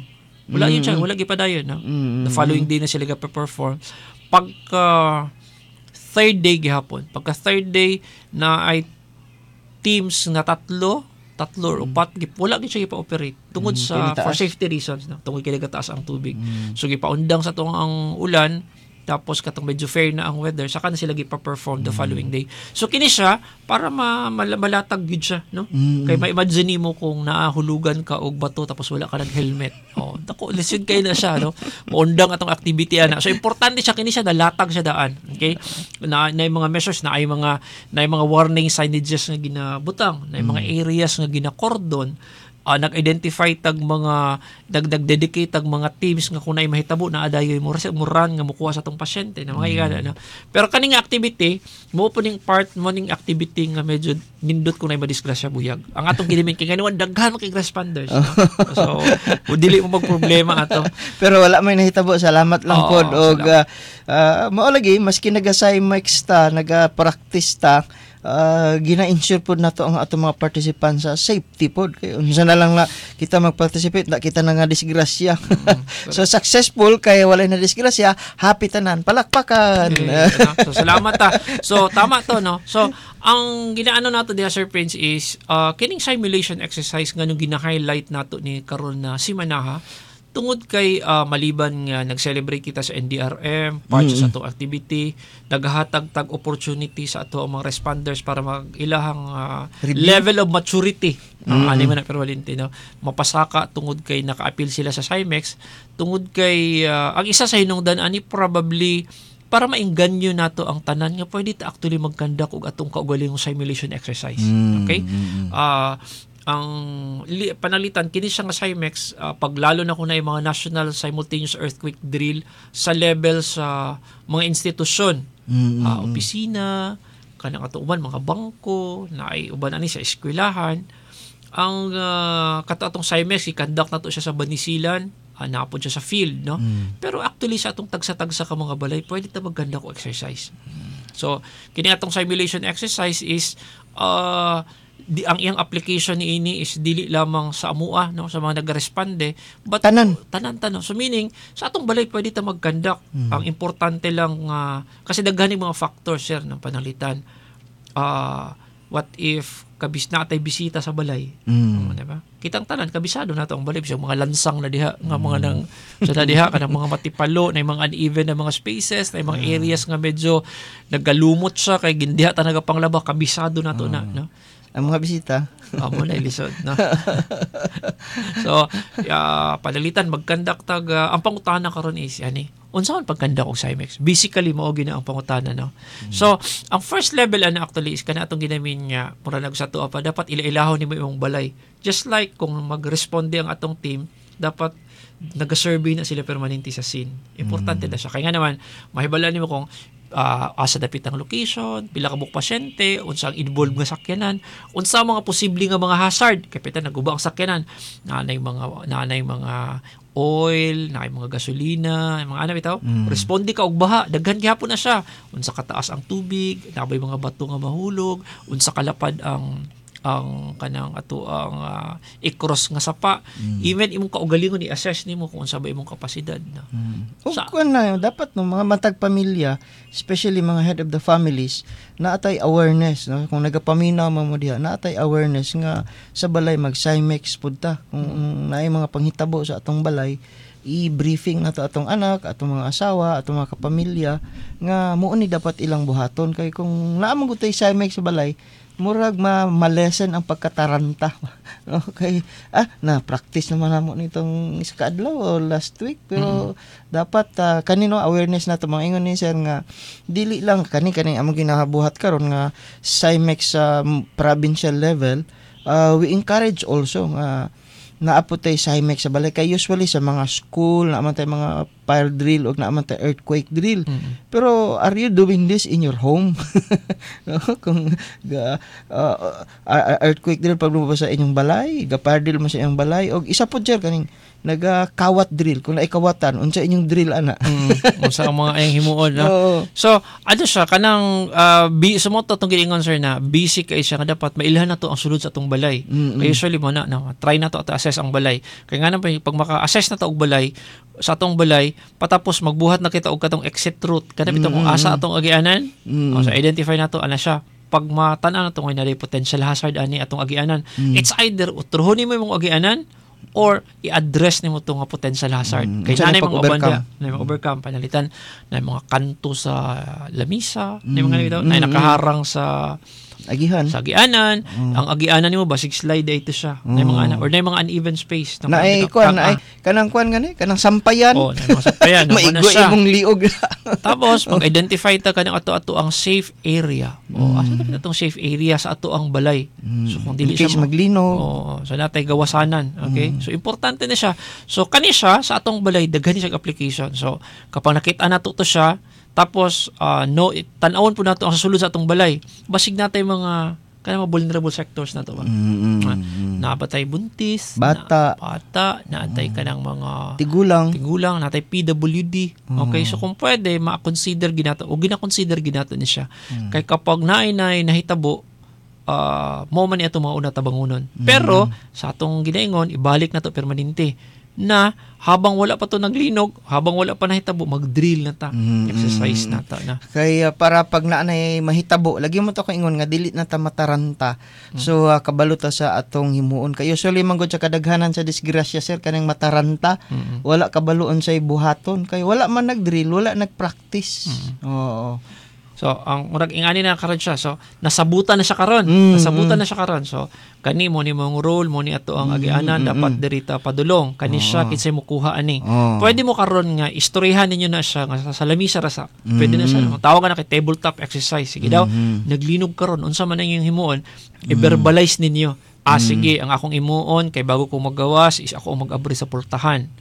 Wala yun siya, wala gipadayon. No? The following day na sila perform. Pagka third day gihapon, pagka third day na ay teams na tatlo or upat, wala gid siya gipa-operate tungod sa for safety reasons, no? Tungod kay nagataas ang tubig. So gipaundang sa tong ang ulan, tapos katong medyo fair na ang weather, saka na sila gipa-perform the following day. So kini siya para malatag gid siya, no? Kay ma-imagine mo kung naahulugan ka og bato tapos wala ka nag-helmet. Oh, dako lesson kay na siya, no? Maundang atong activity ana. So importante siya kini siya nalatag siya daan. Okay? Na mga measures na ay mga warning signages nga ginabutang, na mga areas nga gina-cordon. Nag-identify tag mga nagdedicate tag mga teams nga kunay mahitabo na adayoy mo run nga mukuha sa tong pasyente na mga igana, no? Pero kaning activity mo po ning part mo ning activity nga medyo nindot kunay madisgrasya buyag ang atong gilimin kay ganuan daghan kay responders, no? So dili mo magproblema ato. Pero wala may nahitabo, salamat lang pod og mao lagi maski naga-Cymex ta, naga-practice ta, gina-ensure pod nato ang atong mga participants sa safety pod kay unsa na lang na kita mag-participate na kita na nga disgrasya. So successful kay wala na disgrasya, happy tanan, palakpakan. So salamat ta. So tama to, no? So ang ginaano nato diha Sir Prince is kining simulation exercise nga nung gina-highlight nato ni karon na si Manaha tungod kay maliban nga nag-celebrate kita sa NDRM, part sa atong activity, naghatag tag opportunity sa ato ang mga responders para mag-ilahang level of maturity. Ani man na pero Valentino, mapasaka tungod kay naka-appeal sila sa Cymex, tungod kay ang isa sa hinungdan ani probably para maingganyo nato ang tanan nga pwede ta actually mag-conduct og atong kaugalingong simulation exercise. Okay? Ang panalitan kini siya nga Cymex paglalo na kunay mga national simultaneous earthquake drill sa level sa mga institusyon, opisina, kanang ato uban mga bangko na ay uban ani sa eskwelahan. Ang kato atong Cymex i-conduct nato siya sa Banisilan, napod siya sa field, no? Pero actually sa atong tagsa-tagsa ka mga balay pwede ta maganda ko exercise. So kini atong simulation exercise is ang iyang application ni ini is dili lamang sa amua, no, sa mga nagresponde, but tanan. So meaning sa atong balay pwede ta mag-conduct. Ang importante lang kasi daghan mga factors sir ng panalitan. What if kabis na tay bisita sa balay? Diba? Kitang tanan kabisado nato ang balay, mga lansang na diha nga mga nang sa diha kanang mga matipalo na mga uneven na mga spaces, na mga areas nga medyo naggalumot siya kay gindiha ta nagapanglaba, kabisado nato na, no? Ang mga bisita. Amo na ilisod, no? So, panalitan mag-conduct tag ang pangutana karon is ani. Unsaon pag-conduct og Cymex? Basically mao gina ang pangutana, no. So, ang first level ana actually is kana atong ginamin nga mura nag sa tuwa pa dapat ila-ilahaw nimo imong balay. Just like kung mag-responde ang atong team, dapat nag-survey na sila permanente sa scene. Importante na siya. Kaya nga naman, mahibalaan nimo kung asa dapit ang location, pila ka buk pasyente, unsa ang involved nga sakyanan, unsa mga posible nga mga hazard, kapitan naguba ang sakyanan, nanay mga oil, nanay mga gasolina, mga ano bitaw, responde ka og baha, daghan gyapon na siya, unsa kataas ang tubig, nabay mga bato nga mahulog, unsa kalapad ang kanang ato ang i-cross nga sapa, even imong kaugalingon i-assess nimo kung unsa ba imong kapasidad, no? Dapat no mga matag pamilya, especially mga head of the families, naatay awareness, no? Kung nagapaminaw mo diha, naatay awareness nga sa balay mag-Cymex pud ta. Kung naay mga panghitabo sa atong balay, i-briefing nato atong anak, atong mga asawa, atong mga kapamilya nga muuni dapat ilang buhaton kay kung naamang gutay Cymex sa balay, murag malesen ang pagkataranta. Okay. Na-practice naman namo nitong isa ka adlaw o last week, pero dapat kanino awareness nato mga ingon ni sir nga dili lang kani among ginabuhat karon nga Cymex sa provincial level. We encourage also nga naapot tay Cymex sa balay kay usually sa mga school naaman tay mga fire drill o naaman tay earthquake drill. Pero are you doing this in your home? No? Kung earthquake drill pag lumabas sa inyong balay, fire drill mo sa inyong balay, og isa po sir kaning nagakawat drill kung naikawatan unsa inyong drill ana. Unsa ang mga ayang himuon no. Oo. So ano siya kanang sa mo to tong giingon sir na busy kay siya nga dapat mailhan na to ang sulod sa atong balay. Kaya usually mo na try na to at assess ang balay. Kaya nga naman pag maka-assess na to og balay sa atong balay patapos magbuhat na kita og katong exit route kada bitaw kung asa atong agianan. So identify na to ana siya. Pag matan-an na to nga na potential hazard ani atong agianan. It's either utrohon mo imong agianan or i-address nimo to nga potential hazard. Kay nanay mga ubanda, na mga overcome panalitan na mga kanto sa lamisa, na mga bitaw, na nakaharang sa agianan. Ang agianan nimo basig slide ito siya. Na mga ana or na mga uneven space na ay kuan na ay kanang kuan gani kanang sampayan. Oh, na mga sampayan. Maigo imong liog. Tapos mag-identify ta kanang ato ang safe area. Asa ta itong safe area sa ato ang balay. So kung dili siya maglinog. So natay gawasanan, okay? So importante na siya. So kani siya sa atong balay daghan siya application. So kapag nakita nato to siya tapos tan-awon po nato ang sulod sa atong balay. Basig natay mga kanang mga vulnerable sectors nato ba. Nabatay buntis, bata, natay kanang mga tigulang, natay PWD. Okay, so kung pwede ma-consider ginato o gina-consider ginato ni siya. Kay kapag naay nahitabo mo man ito mauna tabangunon. Pero sa atong ginaingon ibalik na to permanente na habang wala pa to naglinog, habang wala pa nahitabo, mag-drill na ta. Exercise na ta na. Kaya para pag naanay mahitabo, lagi mo to kaingon nga dili na ta mataranta. So kabalo ta sa atong himuon. Kayo usually man gud sa kadaghanan sa disgrasya sir kanang mataranta, wala kabaluon say buhaton kay wala man nag-drill, wala nag-practice. Oo. So, ang murag ingani na karon siya. So, nasabutan na siya karon. So, kani mo ni mong role mo ni ato ang agianan dapat dirita padulong. Kani siya kinsay mo kuha ani. Pwede mo karon nga istoryahan ninyo na siya nga sa lamisa ra sa. Pwede na siya. Tawag na kay tabletop exercise. Sige daw, naglinog karon unsa man ang iyong himuon, i-verbalize ninyo. Sige, ang akong imuon kay bago ko magawas is ako mag-abri sa portahan.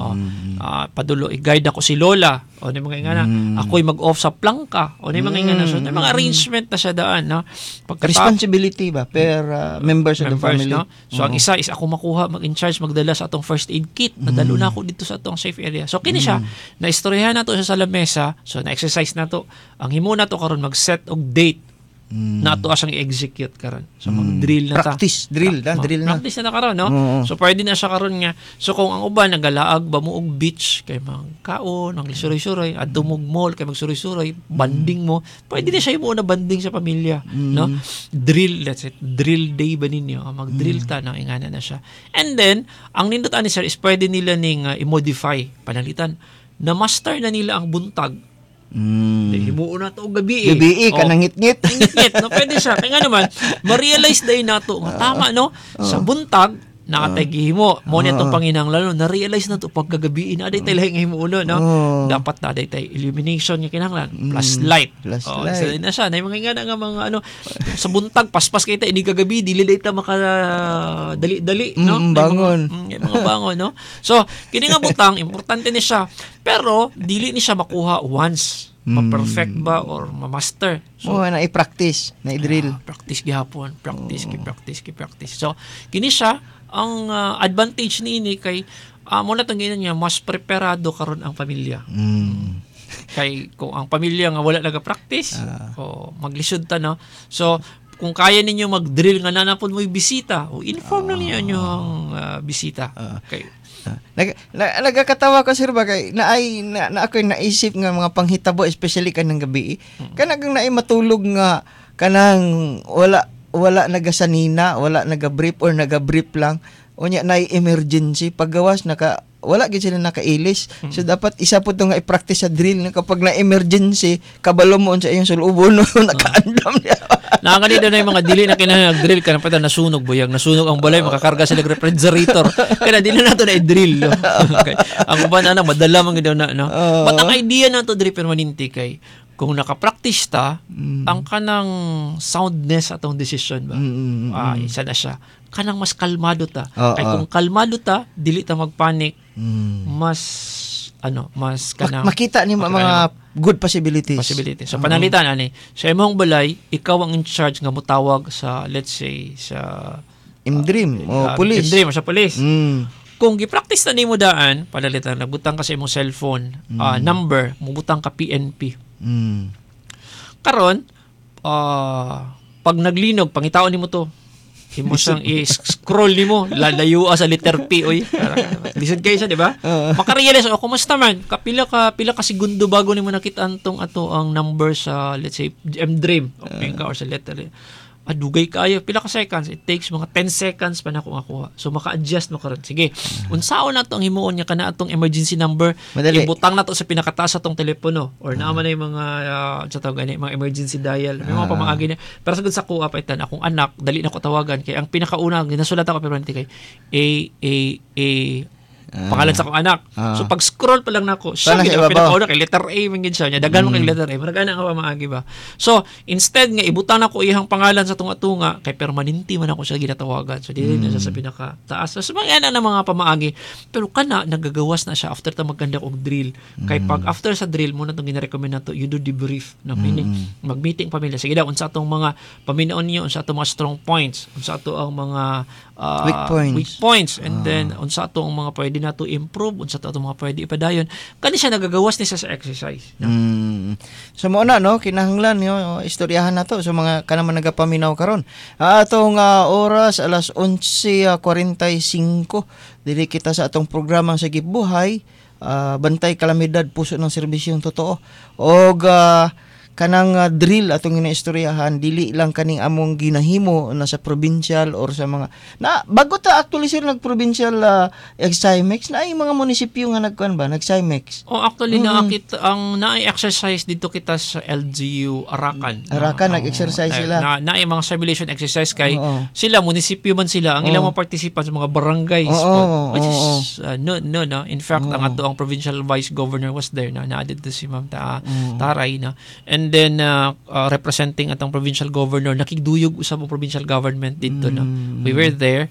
Padulo i-guide ako si Lola o ni mga ingana. Ako'y mag-off sa plangka o ni mga ingana. So, may mga arrangement na siya daan. No? Responsibility ba per members of the family? No? So, ang isa is ako makuha, mag-in-charge, magdala sa atong first aid kit. Nadalo na ako dito sa atong safe area. So, kini siya, na-istoryahan na to sa lamesa. So, na-exercise na to. Ang himo na to karon mag-set og date na ato asang i-execute karon. So mag-drill na ta. Practice drill na. Practice na karon, no? So pwede na siya karon nga. So kung ang uban nagalaag ba mo og beach kay magkaon, ang lisuroy-suroy, adto mo mall kay magsuroy-suroy, banding mo, pwede na siya imo na banding sa pamilya, no? Drill, let's say drill day ba ninyo? Mag-drill ta na ingana na siya. And then, ang nindot ani sir is pwede nila ning i-modify, panalitan na master na nila ang buntag. Himuon na to gabi kanang ngit-ngit no pwede siya kaya nga naman ma-realize day nato nga tama no sa buntag nakatay gihimo mo ni atong panginahanglan na-realize na to pagkagabi na day tay lahi nga himuon no dapat na day tay illumination nga kinahanglan plus light so na siya na mga nga mga ano sa buntag paspas kay ta ini kagabi dili day ta maka dali no bangon mga bangon no so kini nga butang importante ni siya pero dili ni siya makuha once ma-perfect ba or ma-master. So na i-practice, na i-drill. Practice gihapon, practice. So kini siya ang advantage niini kay mo na tong niya mas preparado karon ang pamilya. Kay kung ang pamilya nga wala naga-practice o maglisod ta no. So kung kaya ninyo mag-drill nga nanapon mo bisita o inform na ninyo ang bisita. Okay. Nagkakatawa ko sir ba kay na ako'y naisip nga mga panghitabo especially kanang gabi. Kanang naay matulog nga kanang wala nagasanina, wala naga-brief or naga-brief lang. Unya naay emergency paggawas wala gid sila nakailis. So dapat isa po to nga i-practice sa drill na kapag na emergency kabalo mo sa iyong sulubon nakaandam niya. Nakakanida na yung mga dili na kinahanglan nag-drill ka na pata nasunog buyag nasunog ang balay makakarga sila ng refrigerator kaya dili na to na i-drill. Okay. Ang uban ana madala man gid na no. But ang idea na to diri permanente kay kung naka-practice ta ang kanang soundness atong decision ba. Isa na siya. Kanang mas kalmado ta. Kay kung kalmado ta, dili ta magpanic. Mas kanang makita ni mga good possibilities. So panalitan ani, sa imong balay, ikaw ang in charge nga motawag sa let's say sa Imdream o police. Imdream sa police. kung gi-practice na nimo daan, palalitan nagbutang ka sa imong cellphone number, mubutang ka PNP. Karon, pag naglinog, pangitaon nimo to. Imo siyang i-scroll nimo, lalayo sa letter P oy. Listen kayo siya, di ba? Makarealize, kumusta man? Pila ka segundo bago nimo nakita antong ato ang number sa, let's say, M-Dream or sa letter. Dugay kayo, pila ka seconds. It takes mga 10 seconds pa na kung makuha. So, maka-adjust mo karon. Sige, unsaon na ito ang himuon niya ka na itong emergency number. Madali. Ibutang na ito sa pinakataas sa itong telepono. Or naman na yung mga, mga emergency dial. May mga pamaagi niya. Pero sa kuha pa itan, akong anak, dali na ko tawagan. Kaya ang pinakauna, ginasulat ako, pero hindi kay pangalan sa akong anak. So pag scroll pa lang nako, siya gid pinakauna kay letter A man gid siya. Dagan mo kay letter A. Maragana nga maagi ba. So instead nga ibutang nako iyang pangalan sa tunga-tunga kay permanente man ako siya ginatawagan. So dili na siya sa pinaka taas. So mga na mga pamaagi. Pero kana nagagawas na siya after ta magkanda og drill. Kay pag after sa drill mo na tong gina-recommend nato, you do debrief na meaning mag-meeting pamilya. Sige daw unsa atong mga paminaon niyo, unsa atong mga strong points, unsa ato ang mga weak points and then unsa atong mga pwede nato improve, unsa atong mga pwede ipadayon. Kani siya nagagawas ni sa exercise. No? So mo na no, kinahanglan yo istoryahan nato so mga kanaman nagapaminaw karon. Atong oras alas 11:45 dili kita sa atong programa sa Gibuhay, Bantay Kalamidad, Puso ng Serbisyong Totoo. Og kanang drill atong ginaistoryahan dili lang kaning among ginahimo na sa provincial or sa mga na bago ta actually sir nag-provincial excimex na ay mga munisipyo nga nagkuan ba nag-cimex. Actually nakita ang naay-exercise dito kita sa LGU Arakan. Nag-exercise sila. Naay mga simulation exercise kay sila munisipyo man sila ang ilang mga participants sa mga barangays which is no. In fact ang ato ang provincial vice governor was there na dito si Ma'am Taray na. And then representing atong provincial governor nakigduyog usab ang provincial government dito no. We were there.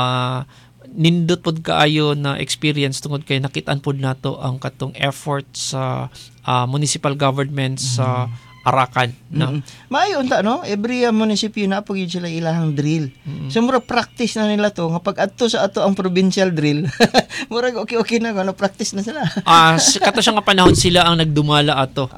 Nindot pod kaayo na experience tungod kay nakitaan pod nato ang katong effort sa municipal government sa Arakan no. Maayo unta no every munisipyo na pag sila ilahang drill. So murag practice na nila to nga pag adto sa ato ang provincial drill. Murag okay na no practice na sila. Kato siya nga panahon sila ang nagdumala ato.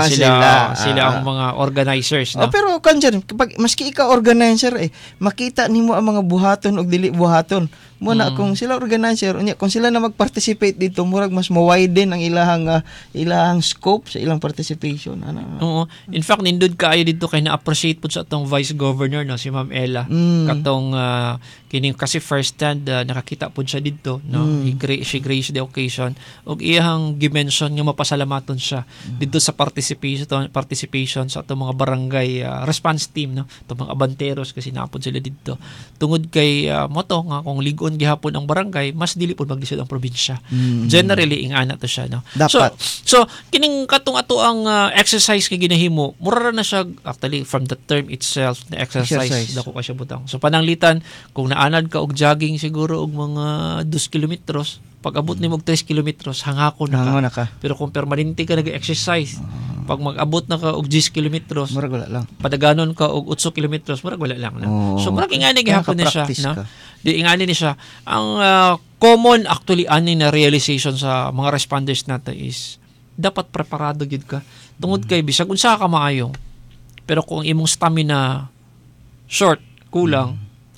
Sila ang mga organizers no. Pero kanjer kapag maski ikaw organizer makita nimo ang mga buhaton ug dili buhaton. Muna kung sila organizer unya kung sila na mag-participate dito murag mas mo-widen ang ilahang scope sa ilang participation Oo. In fact nindud kaayo dito kay na-appreciate pud sa atong vice governor no si Ma'am Ella katong kining kasi first hand nakakita pud siya dito no she graced the occasion ug iyang gimension nga mapasalamaton siya dito sa participation sa atong mga barangay response team no atong mga abanteros kasi napod sila dito tungod kay moto nga kung ligon gihapon ang barangay mas dili pud maglisod ang probinsya. Generally ingana to siya no. Dapat. So kining katong ato ang exercise kay ginahimo mura na siya actually from the term itself na exercise. Dako ka siya butang. So pananglitan kung naanad ka og jogging siguro og mga 2 kilometros pag abot nimo og 3 kilometros hangako na ka. Pero kung permanente ka nag-exercise pag mag-abot na ka og 10 kilometros murag wala lang. Padaganon ka og 8 kilometros murag wala lang no. So murag ingani gihapon na siya no. Di ingani ni siya ang common actually ani na realization sa mga responders nato is dapat preparado gid ka tungod kay bisag unsa ka maayo pero kung imong stamina short kulang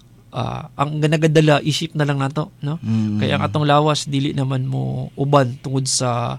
ang ganagadala isip na lang nato no. Kaya ang atong lawas dili naman mo uban tungod sa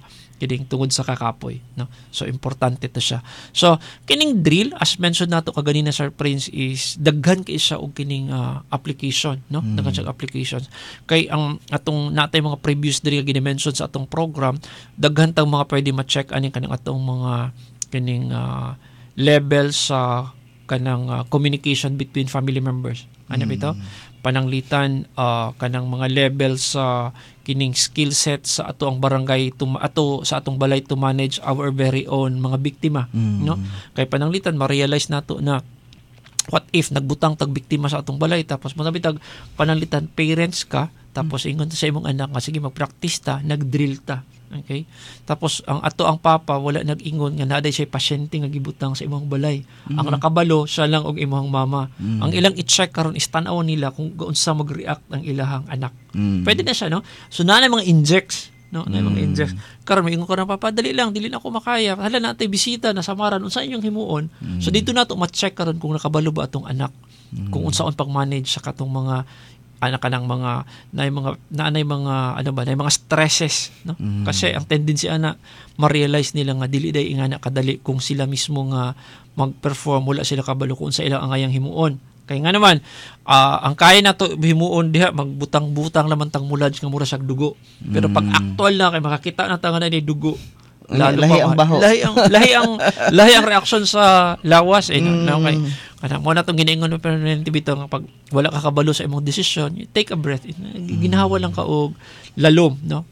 kakapoy no. So importante to siya. So kining drill as mentioned nato kaganina Sir Prince is daghan kay siya og kining application no. Daghan siya applications kay ang atong natay mga previous drill gini-mention sa atong program daghan tang mga pwede ma-check ani kanang atong mga kining level sa kanang communication between family members. Ano bitaw? Pananglitan kanang mga level sa kining skill set sa ato ang barangay sa atong balay to manage our very own mga biktima no kay pananglitan ma-realize nato na what if nagbutang tag biktima sa atong balay tapos mo bitag pananglitan parents ka tapos ingon sa imong anak nga sige mag-practice ta nag-drill ta Okay? Tapos ang papa wala nag-ingon nga naday siya pasyente nga gibutang sa imong balay. Ang nakabalo siya lang og imong mama. Ang ilang i-check karon is tan-aw nila kung unsa mag-react ang ilahang anak. Pwede na siya, no? So na mga injects, no? Na mga injects. Karon may ingon ko na papa, dali lang, dili na ako makaya. Hala natay bisita na samaran unsa inyong himuon. So dito nato ma-check karon kung nakabalo ba atong anak. Kung unsaon pag-manage sa katong mga anak kanang mga nanay mga ano ba, nay mga stresses, no? Kasi ang tendency ana ma-realize nila nga dili day ingana kadali kung sila mismo nga mag-perform wala sila kabalo kung sa ilang angayang himuon. Kay nga naman ang kaya nato himuon diha magbutang-butang laman tang mulaj nga mura sag dugo. Pero pag actual na kay makakita na ta nga ni dugo, lalo lahi pa ang baho. lahi ang reaction sa lawas no kay kana mo na tong ginaingon pero bitaw nga pag wala ka kabalo sa imong desisyon, you take a breath, ginahawa lang ka og lalom, no?